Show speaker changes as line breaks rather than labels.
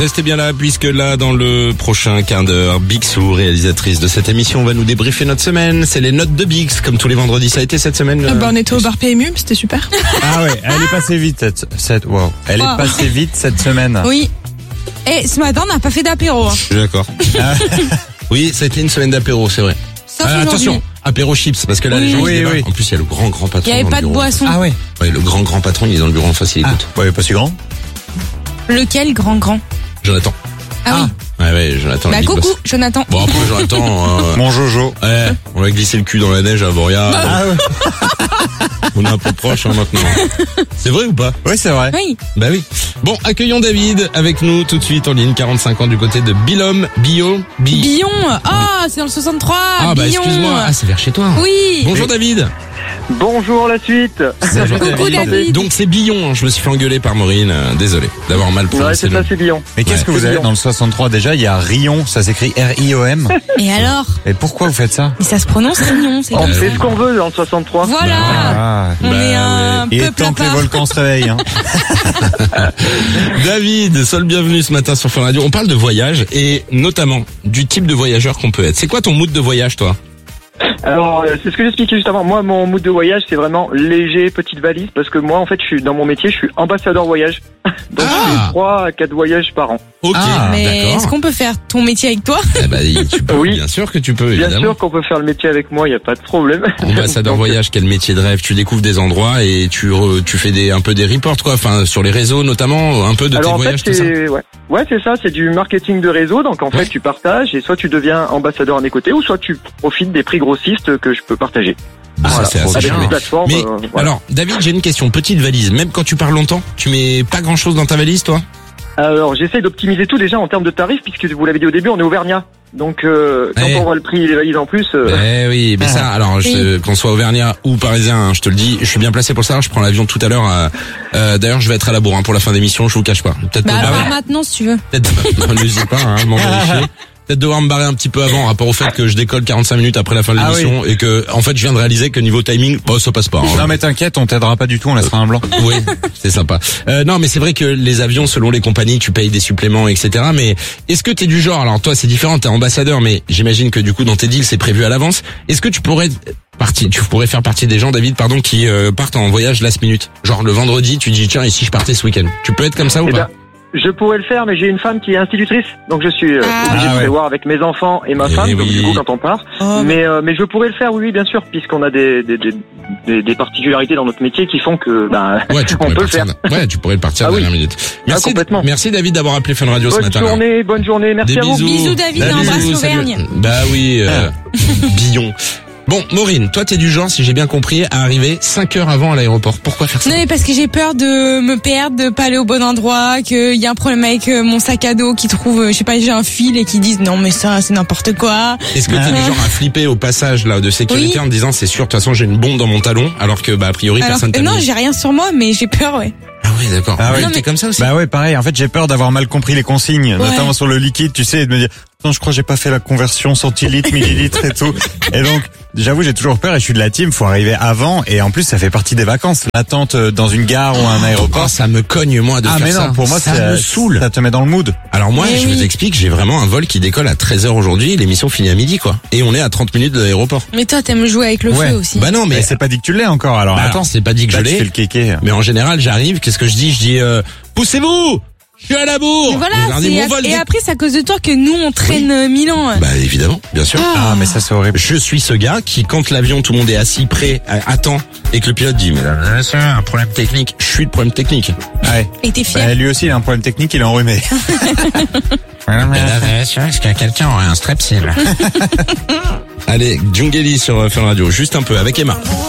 Restez bien là, puisque là, dans le prochain quart d'heure, Bixou, réalisatrice de cette émission, va nous débriefer notre semaine. C'est les notes de Bix, comme tous les vendredis. Ça a été cette semaine
on était au bar PMU, c'était super.
Ah ouais, elle est passée vite Elle est passée vite cette semaine.
Oui. Et ce matin, on n'a pas fait d'apéro.
Je suis d'accord. Oui, ça a été une semaine d'apéro, c'est vrai. Attention, apéro chips, parce que là, les gens, ils débarquent. En plus, il y a le grand patron.
Il n'y avait pas de boisson.
Ah ouais.
Ouais, le grand patron, il est dans le bureau en face, il écoute.
Ouais, pas si grand.
Lequel grand?
Jonathan.
Ah oui.
Ouais, Jonathan.
Bah coucou,
boss.
Jonathan.
Bon, après, Jonathan.
Mon Jojo.
Ouais, on va glisser le cul dans la neige à Boria.
Ah ouais.
On est un peu proche maintenant. C'est vrai ou pas?
Oui, c'est vrai.
Oui.
Bah oui. Bon, accueillons David avec nous tout de suite en ligne, 45 ans du côté de Billon.
Billon. Ah, c'est dans le 63.
Ah bah
Billon.
excuse-moi. Ah, c'est vers chez toi.
Oui.
Bonjour David.
Bonjour la suite.
Coucou David.
Donc c'est Billon, je me suis fait engueuler par Maureen, désolé d'avoir mal
Ouais,
prononcé
c'est
le
ça,
nom.
c'est Lyon.
Mais qu'est-ce que vous avez dans le 63 déjà? Il y a Rion, ça s'écrit R-I-O-M.
Et alors?
Et pourquoi vous faites ça?
Mais ça se prononce Rignon, c'est
On
comme ça.
fait ce qu'on veut dans le 63.
Voilà.
Ah.
On est un
Il est
peuple à
temps que les
part.
volcans se réveillent. Hein.
David, sois le bienvenu ce matin sur Fun Radio. On parle de voyage et notamment du type de voyageur qu'on peut être. C'est quoi ton mood de voyage toi?
Alors, c'est ce que j'expliquais juste avant. Moi, mon mood de voyage, c'est vraiment léger, petite valise, parce que moi, en fait, dans mon métier, je suis ambassadeur voyage. Donc, je fais 3 à 4 voyages par an.
Ok,
Mais est-ce
d'accord.
qu'on peut faire ton métier avec toi?
Eh ben, tu peux,
Oui.
bien sûr que tu peux,
Bien
évidemment.
sûr qu'on peut faire le métier avec moi, il n'y a pas de problème.
Ambassadeur
Donc,
voyage, quel métier de rêve. Tu découvres des endroits et tu fais un peu des reports, quoi. Enfin, sur les réseaux notamment, un peu de tes
Alors, en
voyages,
fait,
tout ça.
ouais, c'est ça, c'est du marketing de réseau. Donc, en fait, tu partages et soit tu deviens ambassadeur à mes côtés ou soit tu profites des prix grossistes que je peux partager.
Ah,
Voilà.
ça, c'est assez
Avec
bien.
une plateforme.
Mais
voilà.
alors, David, j'ai une question. Petite valise. Même quand tu pars longtemps, tu mets pas grand-chose dans ta valise, toi?
Alors, j'essaie d'optimiser tout déjà en termes de tarifs, puisque vous l'avez dit au début, on est auvergnat. Donc, quand
Ouais.
on voit le prix des valises en plus...
Eh oui, mais ça, alors, qu'on soit auvergnat ou parisien, hein, je te le dis, je suis bien placé pour ça. Je prends l'avion tout à l'heure. D'ailleurs, je vais être à la bourre pour la fin d'émission. Je vous cache pas. Peut-être
Bah,
pas.
alors maintenant, si tu veux.
Peut-être. N'hésite pas, hein, m'en vérifier. Peut-être devoir me barrer un petit peu avant, rapport au fait que je décolle 45 minutes après la fin de l'émission et que, en fait, je viens de réaliser que niveau timing, ça passe pas. Hein.
Non mais t'inquiète, on t'aidera pas du tout, on laissera un blanc.
Oui, c'est sympa. Non, mais c'est vrai que les avions, selon les compagnies, tu payes des suppléments, etc. Mais est-ce que t'es du genre, alors toi c'est différent, t'es ambassadeur, mais j'imagine que du coup dans tes deals c'est prévu à l'avance. Est-ce que tu pourrais faire partie des gens, David, qui partent en voyage last minute? Genre le vendredi, tu dis tiens, et si je partais ce week-end? Tu peux être comme ça ou pas?
Je pourrais le faire, mais j'ai une femme qui est institutrice, donc je suis obligé de prévoir avec mes enfants et ma femme, donc du coup quand on part. Mais je pourrais le faire, oui, bien sûr, puisqu'on a des particularités dans notre métier qui font que on peut le faire.
Ouais, tu pourrais le partir à la dernière minute. Merci,
complètement.
Merci David d'avoir appelé Fun Radio ce matin.
Bonne journée, merci à vous.
Bisous David, un embrasse l'Auvergne.
Bah oui, Billon. Bon, Maureen, toi t'es du genre, si j'ai bien compris, à arriver 5 heures avant à l'aéroport. Pourquoi faire ça?
Non mais parce que j'ai peur de me perdre, de pas aller au bon endroit, qu'il y a un problème avec mon sac à dos, qui trouve, je sais pas, j'ai un fil et qui disent non mais ça c'est n'importe quoi.
Est-ce que t'es du genre à flipper au passage là de sécurité en me disant c'est sûr, de toute façon j'ai une bombe dans mon talon, alors que a priori personne t'a mis.
Non, j'ai rien sur moi, mais j'ai peur, ouais.
Ah oui, d'accord.
Ah ouais.
T'es comme ça aussi?
Bah ouais, pareil. En fait, j'ai peur d'avoir mal compris les consignes, notamment sur le liquide, tu sais, et de me dire non, je crois que j'ai pas fait la conversion centilitres, millilitres et tout. Et donc, j'avoue, j'ai toujours peur et je suis de la team, faut arriver avant et en plus ça fait partie des vacances. L'attente dans une gare ou un aéroport,
ça me cogne moi de faire
mais
ça.
non, pour moi
ça me saoule.
Ça te met dans le mood.
Alors moi, je vous explique, j'ai vraiment un vol qui décolle à 13h aujourd'hui, l'émission finit à midi quoi. Et on est à 30 minutes de l'aéroport.
Mais toi t'aimes jouer avec le feu aussi.
Bah non, mais
c'est pas dit que tu l'es encore alors.
Attends, c'est pas dit que je l'ai.
Tu fais le kéké.
Mais en général, j'arrive, qu'est-ce que je dis? Je dis poussez-vous! Je suis à la bourre.
Voilà, et après c'est à cause de toi que nous on traîne Milan.
Bah évidemment, bien sûr.
Ah mais ça c'est horrible.
Je suis ce gars qui, quand l'avion, tout le monde est assis, prêt, attend, et que le pilote dit mais là c'est un problème technique. Je suis le problème technique.
Ouais.
Et t'es fier.
Bah, lui aussi il a un problème technique, il est enrhumé.
Est-ce que quelqu'un aurait un strepsil? Allez, Djungeli sur Fun Radio, juste un peu avec Emma.